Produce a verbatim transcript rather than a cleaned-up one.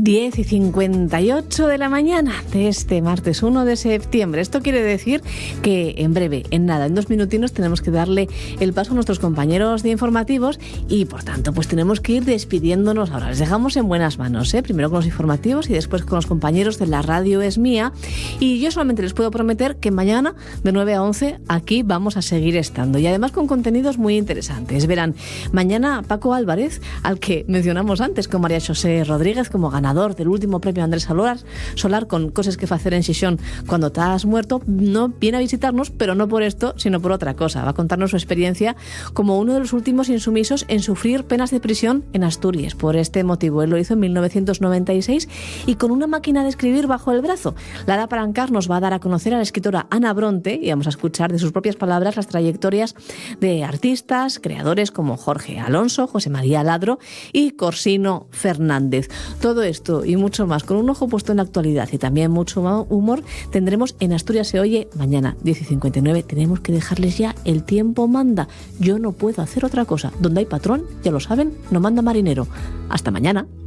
diez y cincuenta y ocho de la mañana de este martes uno de septiembre. Esto quiere decir que en breve, en nada, en dos minutinos tenemos que darle el paso a nuestros compañeros de informativos y por tanto pues tenemos que ir despidiéndonos ahora. Les dejamos en buenas manos, ¿eh? Primero con los informativos y después con los compañeros de La Radio Es Mía. Y yo solamente les puedo prometer que mañana de nueve a once aquí vamos a seguir estando y además con contenidos muy interesantes. Verán, mañana Paco Álvarez, al que mencionamos antes con María José Rodríguez como ganador del último premio Andrés Solar, Solar con Cosas que facer en Xixón cuando te has muerto, no viene a visitarnos, pero no por esto, sino por otra cosa. Va a contarnos su experiencia como uno de los últimos insumisos en sufrir penas de prisión en Asturias. Por este motivo, él lo hizo en mil novecientos noventa y seis y con una máquina de escribir bajo el brazo. Lara Palancar nos va a dar a conocer a la escritora Ana Bronte y vamos a escuchar de sus propias palabras las trayectorias de artistas, creadores como Jorge Alonso, José María Ladro y Corsino Fernández. Todo esto y mucho más, con un ojo puesto en la actualidad y también mucho humor, tendremos en Asturias se oye mañana, diez y cincuenta y nueve. Tenemos que dejarles ya, el tiempo manda. Yo no puedo hacer otra cosa. Donde hay patrón, ya lo saben, no manda marinero. Hasta mañana.